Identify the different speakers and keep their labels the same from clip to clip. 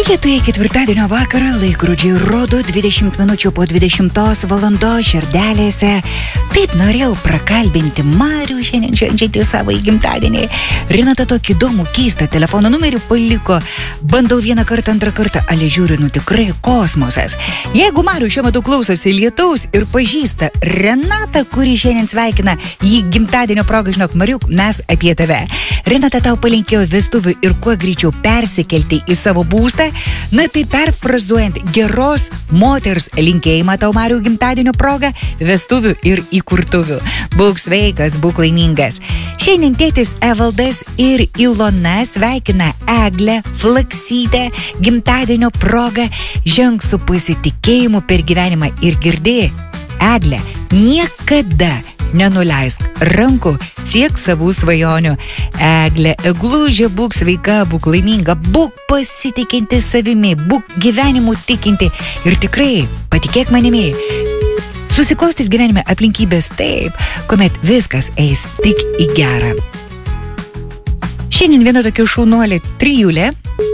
Speaker 1: Lietuvai ketvirtadienio vakarą laikrodžiai rodo 20 minučių po 20 valandos širdelėse. Taip norėjau prakalbinti Marių šiandien švenčiantį savo gimtadienį. Renata tokį įdomų keistą telefono numerį paliko. Bandau vieną kartą, antrą kartą, ale žiūriu, tikrai kosmosas. Jeigu Marių šiuo metu klausosi lietaus ir pažįsta Renatą, kuri šiandien sveikina jį gimtadienio proga, žinok, Mariuk, mes apie tave. Renata tau palinkėjo vestuvių ir kuo greičiau persikelti į savo būstą. Na tai perfrazuojant geros moters linkėjimą tau, Marių, gimtadienio proga, vestuvių ir įkurtuvių. Būk sveikas, būk laimingas. Šiandien tėtis Evaldas ir Ilona sveikina Eglę Flaksytę gimtadienio proga. Ženk su pasitikėjimu per gyvenimą ir girdė, Eglė, niekada nenuleisk rankų, siek savų svajonių. Eglė, eglužė, būk sveika, būk laiminga, būk pasitikinti savimi, būk gyvenimu tikinti ir tikrai, patikėk manimi, susiklostys gyvenime aplinkybės taip, kuomet viskas eis tik į gerą. Šiandien viena tokia šaunuolė trijulė.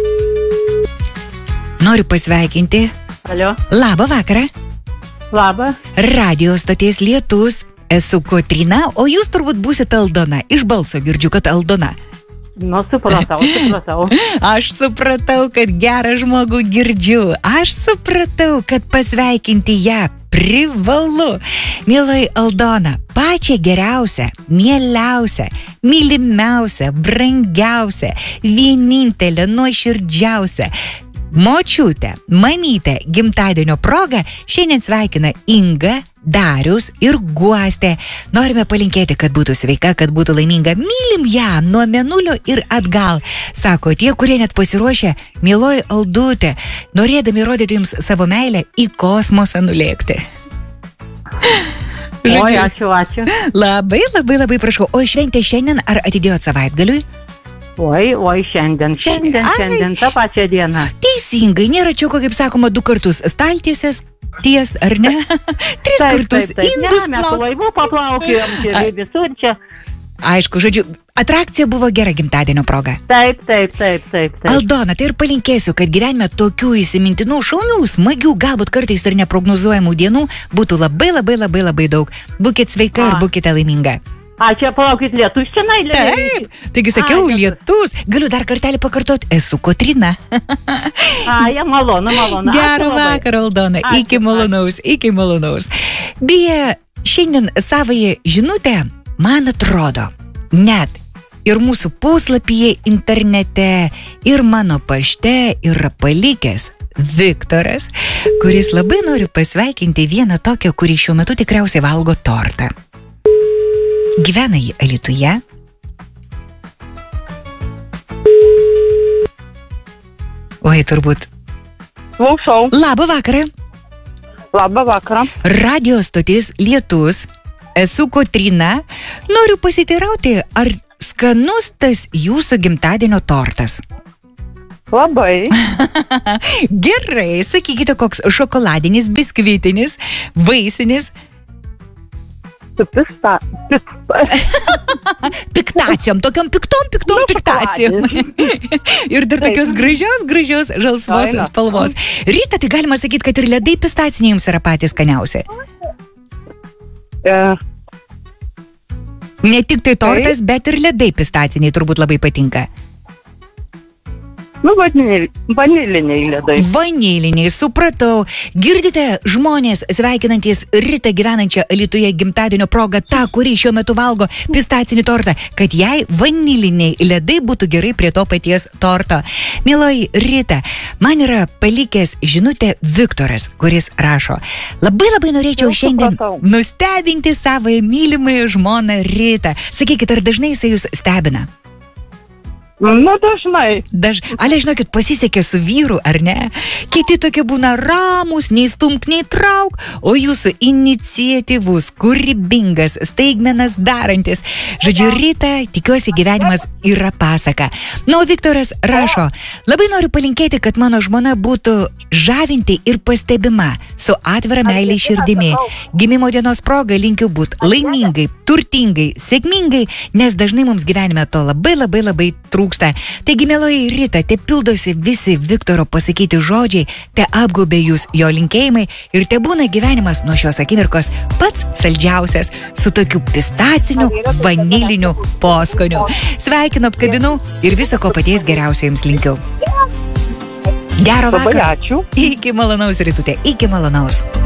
Speaker 1: Noriu pasveikinti.
Speaker 2: Alio.
Speaker 1: Labą vakarą.
Speaker 2: Labą.
Speaker 1: Radio stoties Lietus. Esu Kotryna, o jūs turbūt būsite Aldona. Iš balso girdžiu, kad Aldona.
Speaker 2: Supratau.
Speaker 1: Aš supratau, kad gerą žmogų girdžiu. Aš supratau, kad pasveikinti ją privalu. Mieloji Aldona, pačią geriausią, mieliausią, mylimiausią, brangiausią, vienintelę, nuoširdžiausią močiutę, mamytę gimtadienio proga šiandien sveikina Inga, Darius ir Guostė. Norime palinkėti, kad būtų sveika, kad būtų laiminga. Mylim ją nuo mėnulio ir atgal. Sako tie, kurie net pasiruošę, mieloji Aldutė, norėdami rodyti jums savo meilę, į kosmosą nulėkti.
Speaker 2: Oi, ačiū.
Speaker 1: Labai prašau. O šventė šiandien ar atidėjot savaitgaliui?
Speaker 2: Oi, šiandien, tą pačią dieną.
Speaker 1: Teisingai, nėra čia, kaip sakoma, 2 kartus staltiesės ties, ar ne? 3 kartus indus
Speaker 2: mes laivu paplaukėjom, čia visur čia.
Speaker 1: Aišku, žodžiu, atrakcija buvo gera gimtadienio proga.
Speaker 2: Taip.
Speaker 1: Aldona, tai ir palinkėsiu, kad gyvenime tokių įsimintinų, šaunių, smagių, galbūt kartais ir neprognozuojamų dienų būtų labai daug. Būkit sveika ir būkite laiminga.
Speaker 2: Čia palaukit, lietus čia nailė.
Speaker 1: Taip, taigi sakiau, lietus. Galiu dar kartelį pakartoti, esu Kotryna.
Speaker 2: Malonu.
Speaker 1: Gerą vakarą, Aldona. Iki malonaus. Beje, šiandien savąją žinutę, man atrodo, net ir mūsų puslapyje internete, ir mano pašte yra palikęs Viktoras, kuris labai nori pasveikinti vieną tokią, kuri šiuo metu tikriausiai valgo tortą. Gyvena jį Alytuje. Oi, turbūt.
Speaker 2: Klausau.
Speaker 1: Labą vakarą.
Speaker 2: Labą vakarą.
Speaker 1: Radio stotis Lietus. Esu Kotryna. Noriu pasiteirauti, ar skanus tas jūsų gimtadienio tortas?
Speaker 2: Labai.
Speaker 1: Gerai, sakykite, koks šokoladinis, biskvitinis, vaisinis. Piktacijom, tokiom piktom piktacijom. Ir dar tokios gražios žalsvos spalvos. Ryta, tai galima sakyti, kad ir ledai pistaciniai jums yra patys skaniausi. Ne tik tai tortas, bet ir ledai pistaciniai turbūt labai patinka.
Speaker 2: Vaniliniai ledai.
Speaker 1: Vaniliniai, supratau. Girdite, žmonės sveikinantis Ritą gyvenančią Alytuje gimtadienio proga, tą, kuri šiuo metu valgo pistacinį tortą, kad jai vaniliniai ledai būtų gerai prie to paties torto. Mieloji Rita, man yra palikęs žinutę Viktoras, kuris rašo: labai norėčiau šiandien nustebinti savo mylimąją žmoną Ritą. Sakykit, ar dažnai jisai jūs stebina?
Speaker 2: Dažnai.
Speaker 1: Ale, žinokit, pasisekė su vyru, ar ne? Kiti tokie būna ramus, nei stumk, nei trauk, o jūsų iniciatyvus, kūrybingas, staigmenas darantis. Žodžiu, Rita, tikiuosi, gyvenimas yra pasaka. Viktoras rašo: labai noriu palinkėti, kad mano žmona būtų žavinti ir pastebima, su atvira meilė širdimi. Gimimo dienos proga linkiu būti laimingai, turtingai, sėkmingai, nes dažnai mums gyvenime to labai trūksta. trūksta. Taigi, mieloji Rita, te pildosi visi Viktoro pasakyti žodžiai, te apgaubė jūs jo linkėjimai ir te būna gyvenimas nuo šios akimirkos pats saldžiausias su tokiu pistaciniu, vaniliniu poskoniu. Sveikinu, apkabinu ir viso ko paties geriausio jums linkiu. Gero vakaro.
Speaker 2: Labai ačiū.
Speaker 1: Iki malonaus, Ritute, iki malonaus.